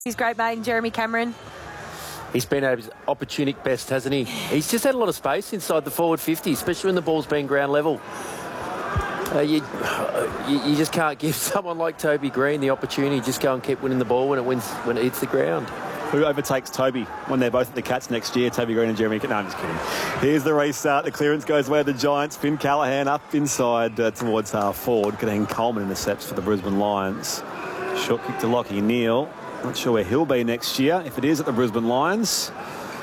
His great mate, Jeremy Cameron. He's been at his opportunistic best, hasn't he? He's just had a lot of space inside the forward 50, especially when the ball's been ground level. You just can't give someone like Toby Green the opportunity. Just go and keep winning the ball when it hits the ground. Who overtakes Toby when they're both at the Cats next year? Toby Green and Jeremy. No, I'm just kidding. Here's the restart. The clearance goes away to the Giants. Finn Callaghan up inside towards half forward. Caden Coleman intercepts for the Brisbane Lions. Short kick to Lachie Neale. Not sure where he'll be next year. If it is at the Brisbane Lions.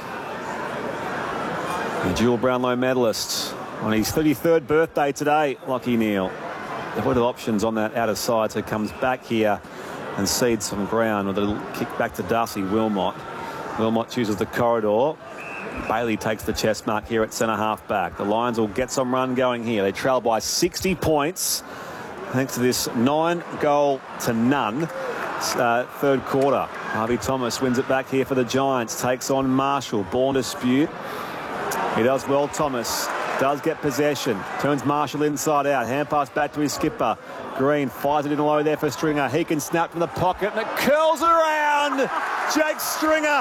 The dual Brownlow medalist on his 33rd birthday today, Lachie Neale. They've got options on that outer side, so comes back here and cedes some ground with a little kick back to Darcy Wilmot. Wilmot chooses the corridor. Bailey takes the chest mark here at centre half back. The Lions will get some run going here. They trail by 60 points thanks to this 9-0 third quarter. Harvey Thomas wins it back here for the Giants. Takes on Marshall. Ball dispute. He does well, Thomas. Does get possession. Turns Marshall inside out. Hand pass back to his skipper. Green fires it in low there for Stringer. He can snap from the pocket and it curls around. Jake Stringer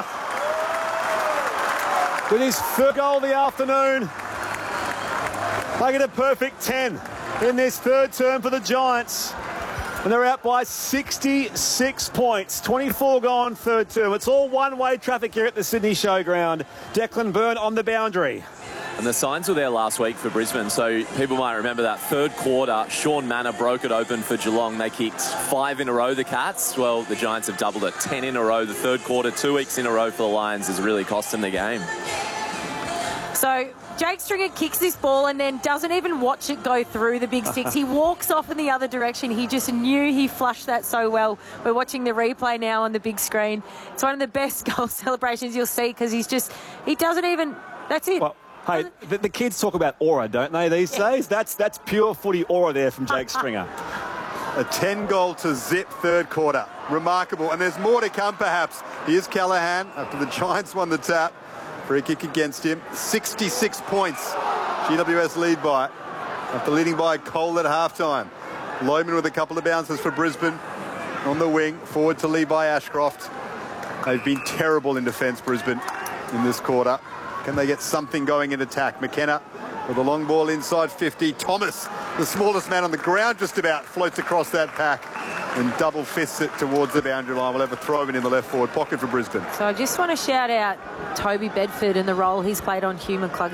with his third goal of the afternoon. They get a perfect 10 in this third term for the Giants. And they're out by 66 points. 24 gone third term. It's all one-way traffic here at the Sydney Showground. Declan Byrne on the boundary. And the signs were there last week for Brisbane, so people might remember that third quarter, Sean Manor broke it open for Geelong. They kicked 5 in a row, the Cats. Well, the Giants have doubled it, 10 in a row. The third quarter, 2 weeks in a row for the Lions has really cost them the game. So Jake Stringer kicks this ball and then doesn't even watch it go through the big sticks. He walks off in the other direction. He just knew he flushed that so well. We're watching the replay now on the big screen. It's one of the best goal celebrations you'll see because he doesn't even, that's it. Well, hey, the kids talk about aura, don't they, these days? That's pure footy aura there from Jake Stringer. A 10-goal to zip third quarter. Remarkable. And there's more to come, perhaps. Here's Callaghan after the Giants won the tap. Free kick against him. 66 points. GWS lead by after leading by a goal at halftime. Lohman with a couple of bounces for Brisbane. On the wing, forward to Levi Ashcroft. They've been terrible in defence, Brisbane, in this quarter. Can they get something going in attack? McKenna with a long ball inside 50. Thomas, the smallest man on the ground just about, floats across that pack and double fists it towards the boundary line. We'll have a throw in the left forward pocket for Brisbane. So I just want to shout out Toby Bedford and the role he's played on Hugh McCluggage.